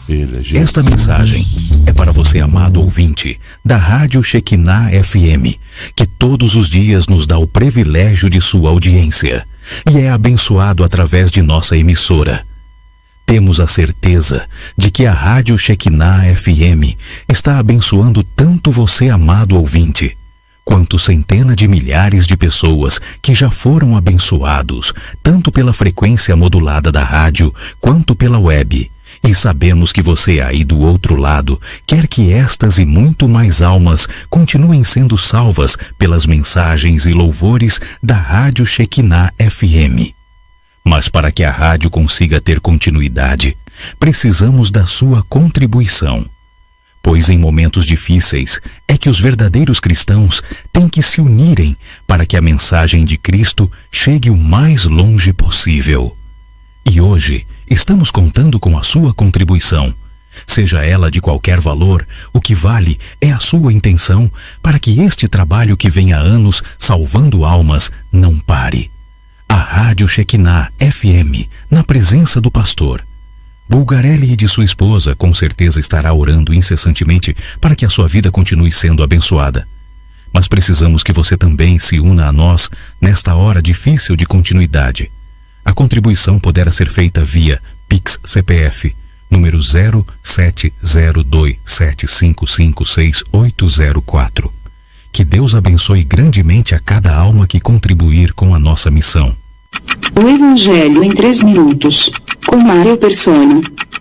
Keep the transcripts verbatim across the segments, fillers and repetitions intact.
Esta mensagem é para você, amado ouvinte da Rádio Shekinah F M, que todos os dias nos dá o privilégio de sua audiência e é abençoado através de nossa emissora. Temos a certeza de que a Rádio Shekinah F M está abençoando tanto você, amado ouvinte, quanto centenas de milhares de pessoas que já foram abençoados, tanto pela frequência modulada da rádio, quanto pela web. E sabemos que você aí do outro lado quer que estas e muito mais almas continuem sendo salvas pelas mensagens e louvores da Rádio Shekinah F M. Mas para que a rádio consiga ter continuidade, precisamos da sua contribuição. Pois em momentos difíceis é que os verdadeiros cristãos têm que se unirem para que a mensagem de Cristo chegue o mais longe possível. E hoje estamos contando com a sua contribuição. Seja ela de qualquer valor, o que vale é a sua intenção para que este trabalho que vem há anos salvando almas não pare. A Rádio Shekinah F M, na presença do pastor Bulgarelli e de sua esposa, com certeza estará orando incessantemente para que a sua vida continue sendo abençoada. Mas precisamos que você também se una a nós nesta hora difícil de continuidade. A contribuição poderá ser feita via Pix C P F, número zero sete zero dois sete cinco cinco seis oito zero quatro. Que Deus abençoe grandemente a cada alma que contribuir com a nossa missão. O Evangelho em três minutos, com Mário Persona.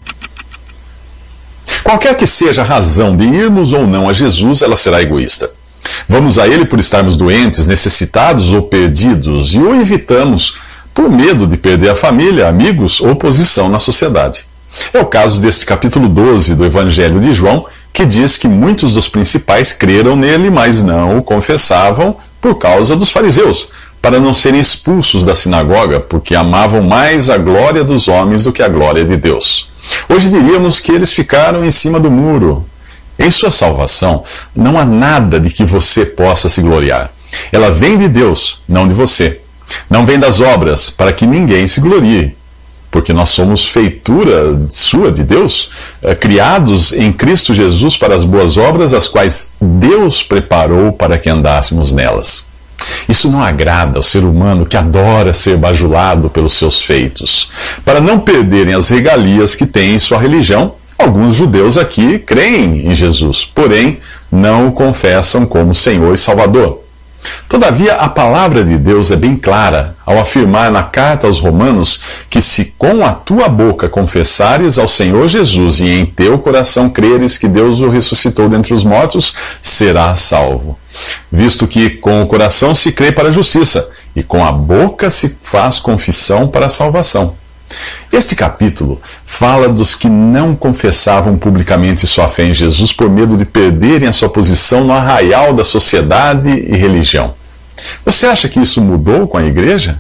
Qualquer que seja a razão de irmos ou não a Jesus, ela será egoísta. Vamos a Ele por estarmos doentes, necessitados ou perdidos, e o evitamos por medo de perder a família, amigos ou posição na sociedade. É o caso deste capítulo doze do Evangelho de João, que diz que muitos dos principais creram nele, mas não o confessavam por causa dos fariseus, para não serem expulsos da sinagoga, porque amavam mais a glória dos homens do que a glória de Deus. Hoje diríamos que eles ficaram em cima do muro. Em sua salvação, não há nada de que você possa se gloriar. Ela vem de Deus, não de você. Não vem das obras, para que ninguém se glorie. Porque nós somos feitura sua, de Deus, é, criados em Cristo Jesus para as boas obras, as quais Deus preparou para que andássemos nelas. Isso não agrada ao ser humano que adora ser bajulado pelos seus feitos. Para não perderem as regalias que tem em sua religião, alguns judeus aqui creem em Jesus, porém não o confessam como Senhor e Salvador. Todavia, a palavra de Deus é bem clara ao afirmar na carta aos Romanos que se com a tua boca confessares ao Senhor Jesus e em teu coração creres que Deus o ressuscitou dentre os mortos, serás salvo. Visto que com o coração se crê para a justiça e com a boca se faz confissão para a salvação. Este capítulo fala dos que não confessavam publicamente sua fé em Jesus por medo de perderem a sua posição no arraial da sociedade e religião. Você acha que isso mudou com a igreja?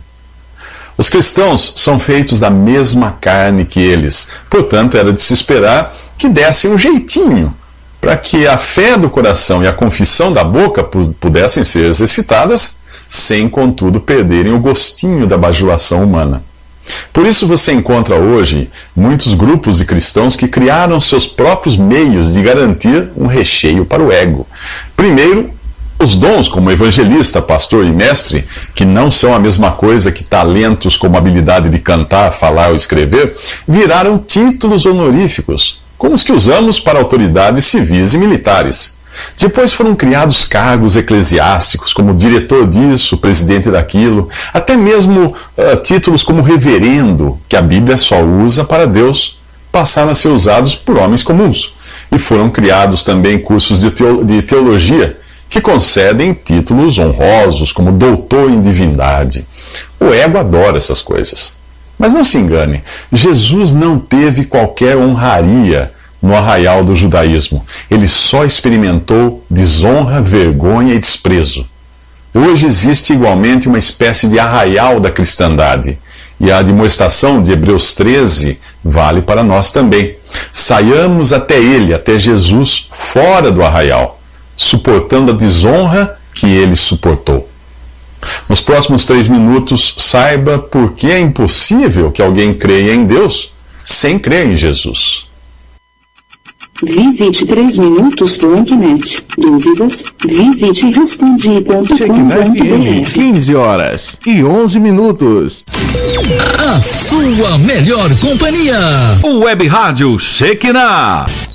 Os cristãos são feitos da mesma carne que eles, portanto era de se esperar que dessem um jeitinho para que a fé do coração e a confissão da boca pudessem ser exercitadas, sem, contudo, perderem o gostinho da bajulação humana. Por isso você encontra hoje muitos grupos de cristãos que criaram seus próprios meios de garantir um recheio para o ego. Primeiro, os dons como evangelista, pastor e mestre, que não são a mesma coisa que talentos como habilidade de cantar, falar ou escrever, viraram títulos honoríficos, como os que usamos para autoridades civis e militares. Depois foram criados cargos eclesiásticos, como diretor disso, presidente daquilo, até mesmo uh, títulos como reverendo, que a Bíblia só usa para Deus, passaram a ser usados por homens comuns. E foram criados também cursos de, teo de teologia, que concedem títulos honrosos, como doutor em divindade. O ego adora essas coisas. Mas não se engane, Jesus não teve qualquer honraria no arraial do judaísmo. Ele só experimentou desonra, vergonha e desprezo. Hoje existe igualmente uma espécie de arraial da cristandade. E a admoestação de Hebreus treze vale para nós também. Saiamos até ele, até Jesus, fora do arraial, suportando a desonra que ele suportou. Nos próximos três minutos, saiba por que é impossível que alguém creia em Deus sem crer em Jesus. Visite três minutos ponto net. Dúvidas? Visite respondi ponto com ponto b r. quinze horas e onze minutos. A sua melhor companhia. O Web Rádio Shekinah.